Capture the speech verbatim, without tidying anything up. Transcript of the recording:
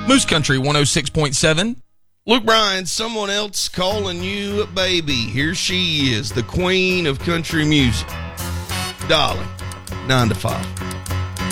Moose Country one oh six point seven. Luke Bryan, someone else calling you baby. Here she is, the queen of country music. Dolly, nine to five.